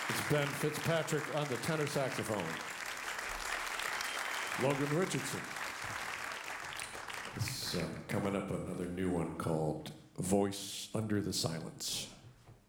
It's Ben Fitzpatrick on the tenor saxophone. Logan Richardson. It's coming up another new one called Voice Under the Silence.